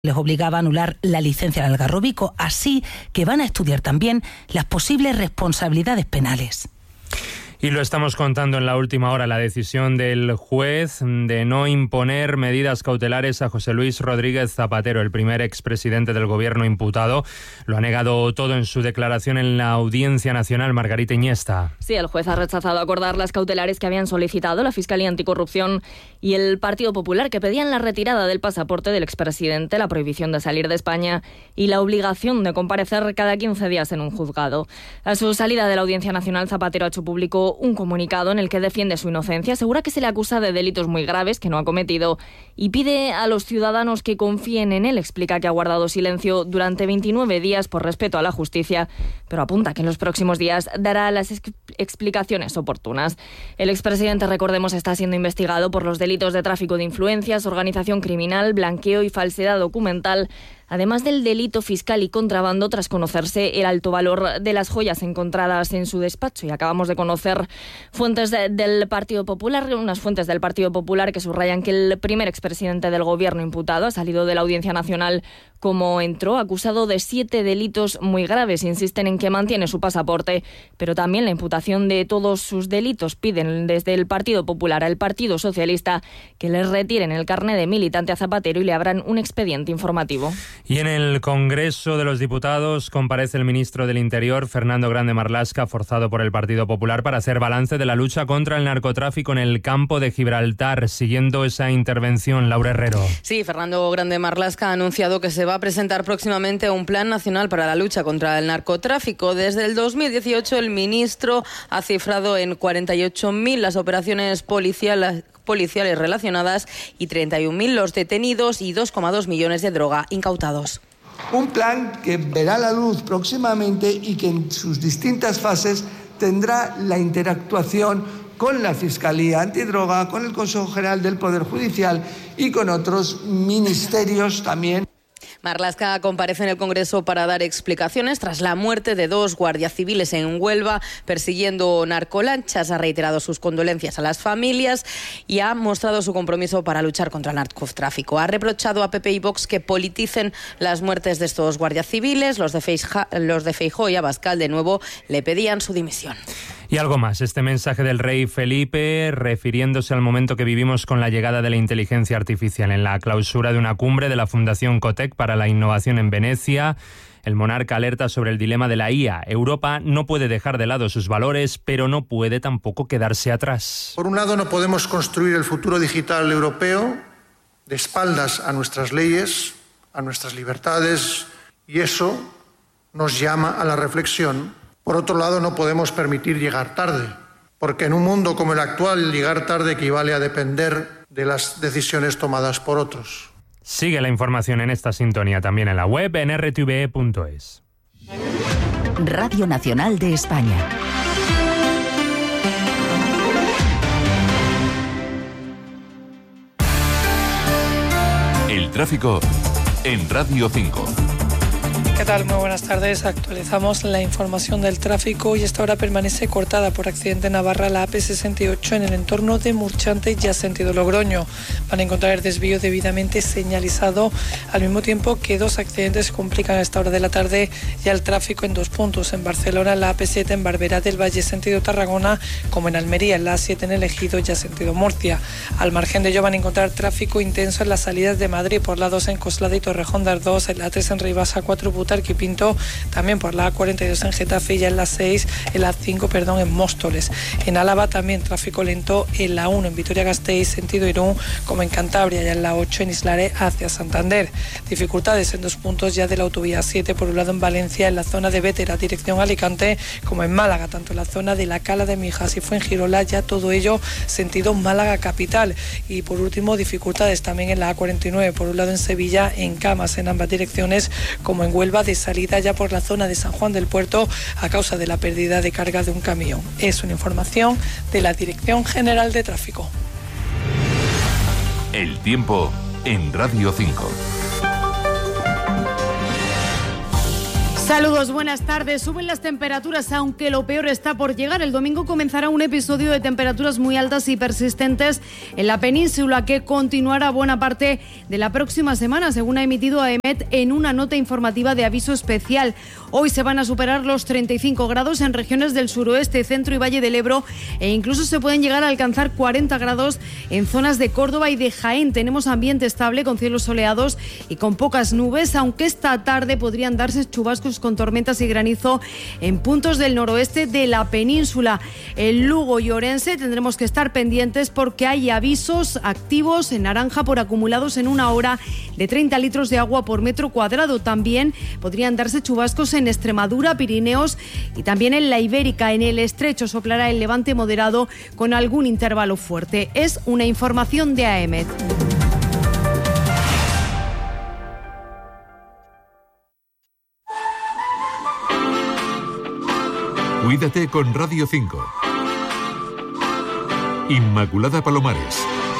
les obligaba a anular la licencia del Algarrobico, así que van a estudiar también las posibles responsabilidades penales. Y lo estamos contando en la última hora, la decisión del juez de no imponer medidas cautelares a José Luis Rodríguez Zapatero, el primer expresidente del gobierno imputado. Lo ha negado todo en su declaración en la Audiencia Nacional. Margarita Iniesta. Sí, el juez ha rechazado acordar las cautelares que habían solicitado la Fiscalía Anticorrupción y el Partido Popular, que pedían la retirada del pasaporte del expresidente, la prohibición de salir de España y la obligación de comparecer cada 15 días en un juzgado. A su salida de la Audiencia Nacional, Zapatero ha hecho público un comunicado en el que defiende su inocencia, asegura que se le acusa de delitos muy graves que no ha cometido y pide a los ciudadanos que confíen en él. Explica que ha guardado silencio durante 29 días por respeto a la justicia, pero apunta que en los próximos días dará las explicaciones oportunas. El expresidente, recordemos, está siendo investigado por los delitos de tráfico de influencias, organización criminal, blanqueo y falsedad documental, además del delito fiscal y contrabando, tras conocerse el alto valor de las joyas encontradas en su despacho. Y acabamos de conocer fuentes del Partido Popular, unas fuentes del Partido Popular que subrayan que el primer expresidente del gobierno imputado ha salido de la Audiencia Nacional como entró, acusado de 7 delitos muy graves. Insisten en que mantiene su pasaporte, pero también la imputación de todos sus delitos. Piden desde el Partido Popular al Partido Socialista que les retiren el carné de militante a Zapatero y le abran un expediente informativo. Y en el Congreso de los Diputados comparece el ministro del Interior, Fernando Grande Marlaska, forzado por el Partido Popular para hacer balance de la lucha contra el narcotráfico en el campo de Gibraltar. Siguiendo esa intervención, Laura Herrero. Sí, Fernando Grande Marlaska ha anunciado que se va a presentar próximamente un plan nacional para la lucha contra el narcotráfico. Desde el 2018 el ministro ha cifrado en 48.000 las operaciones policiales relacionadas y 31.000 los detenidos y 2,2 millones de droga incautados. Un plan que verá la luz próximamente y que en sus distintas fases tendrá la interactuación con la Fiscalía Antidroga, con el Consejo General del Poder Judicial y con otros ministerios también. Marlaska comparece en el Congreso para dar explicaciones tras la muerte de 2 guardias civiles en Huelva persiguiendo narcolanchas. Ha reiterado sus condolencias a las familias y ha mostrado su compromiso para luchar contra el narcotráfico. Ha reprochado a PP y Vox que politicen las muertes de estos guardias civiles. Los de Feijóo y Abascal de nuevo le pedían su dimisión. Y algo más, este mensaje del rey Felipe refiriéndose al momento que vivimos con la llegada de la inteligencia artificial. En la clausura de una cumbre de la Fundación Cotec para la Innovación en Venecia, el monarca alerta sobre el dilema de la IA. Europa no puede dejar de lado sus valores, pero no puede tampoco quedarse atrás. Por un lado, no podemos construir el futuro digital europeo de espaldas a nuestras leyes, a nuestras libertades, y eso nos llama a la reflexión. Por otro lado, no podemos permitir llegar tarde, porque en un mundo como el actual, llegar tarde equivale a depender de las decisiones tomadas por otros. Sigue la información en esta sintonía también en la web en rtve.es. Radio Nacional de España. El tráfico en Radio 5. ¿Qué tal? Muy buenas tardes. Actualizamos la información del tráfico y esta hora permanece cortada por accidente en Navarra la AP68 en el entorno de Murchante ya sentido Logroño. Van a encontrar el desvío debidamente señalizado, al mismo tiempo que 2 accidentes complican a esta hora de la tarde ya el tráfico en 2 puntos. En Barcelona la AP7 en Barberá del Valle sentido Tarragona, como en Almería la A7 en el Ejido ya sentido Murcia. Al margen de ello van a encontrar tráfico intenso en las salidas de Madrid por la 2 en Coslada y Torrejón de Ardoz, en la 3 en Ribasa 4 Butarque y Pinto, también por la A42 en Getafe y ya en la 6, en la 5, en Móstoles. En Álava también tráfico lento en la 1 en Vitoria-Gasteiz, sentido Irún, como en Cantabria, ya en la 8 en Islare hacia Santander. Dificultades en 2 puntos ya de la autovía 7, por un lado en Valencia, en la zona de Bétera, dirección Alicante, como en Málaga, tanto en la zona de la Cala de Mijas y Fuengirola, ya todo ello sentido Málaga capital. Y por último, dificultades también en la A49, por un lado en Sevilla, en Camas, en ambas direcciones, como en Huelva, de salida ya por la zona de San Juan del Puerto a causa de la pérdida de carga de un camión. Es una información de la Dirección General de Tráfico. El tiempo en Radio 5. Saludos, buenas tardes. Suben las temperaturas, aunque lo peor está por llegar. El domingo comenzará un episodio de temperaturas muy altas y persistentes en la península que continuará buena parte de la próxima semana, según ha emitido AEMET en una nota informativa de aviso especial. Hoy se van a superar los 35 grados en regiones del suroeste, centro y Valle del Ebro e incluso se pueden llegar a alcanzar 40 grados en zonas de Córdoba y de Jaén. Tenemos ambiente estable con cielos soleados y con pocas nubes, aunque esta tarde podrían darse chubascos con tormentas y granizo en puntos del noroeste de la península. En Lugo y Orense tendremos que estar pendientes porque hay avisos activos en naranja por acumulados en una hora de 30 litros de agua por metro cuadrado. También podrían darse chubascos en Extremadura, Pirineos y también en la Ibérica. En el estrecho soplará el levante moderado con algún intervalo fuerte. Es una información de AEMET. Cuídate con Radio 5. Inmaculada Palomares.